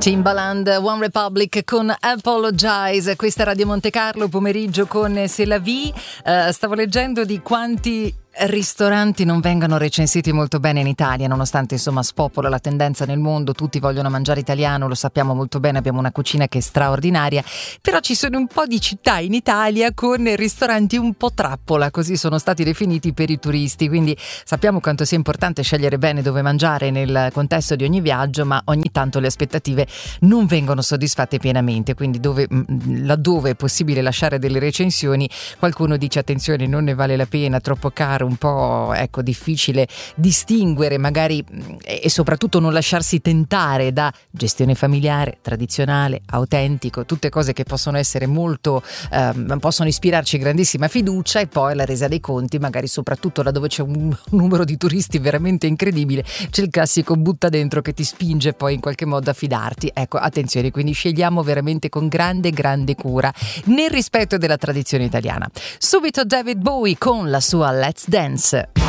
Timbaland, One Republic con Apologize. Questa è Radio Monte Carlo, pomeriggio con C'est la vie. Stavo leggendo di quanti ristoranti non vengano recensiti molto bene in Italia, nonostante insomma spopola la tendenza nel mondo, tutti vogliono mangiare italiano, lo sappiamo molto bene, abbiamo una cucina che è straordinaria, però ci sono un po' di città in Italia con ristoranti un po' trappola, così sono stati definiti per i turisti, quindi sappiamo quanto sia importante scegliere bene dove mangiare nel contesto di ogni viaggio, ma ogni tanto le aspettative non vengono soddisfatte pienamente, quindi laddove è possibile lasciare delle recensioni, qualcuno dice attenzione, non ne vale la pena, troppo caro, un po' difficile distinguere magari, e soprattutto non lasciarsi tentare da gestione familiare, tradizionale, autentico, tutte cose che possono essere molto possono ispirarci grandissima fiducia, e poi la resa dei conti, magari soprattutto laddove c'è un numero di turisti veramente incredibile, c'è il classico butta dentro che ti spinge poi in qualche modo a fidarti. Ecco, attenzione, quindi scegliamo veramente con grande cura nel rispetto della tradizione italiana. Subito David Bowie con la sua Let's Dance.